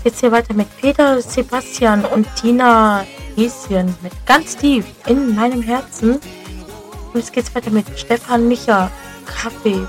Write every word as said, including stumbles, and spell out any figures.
geht's hier weiter mit Peter, Sebastian und Tina Häschen mit ganz tief in meinem Herzen. Und jetzt geht's weiter mit Stefan Micha, Kaffee.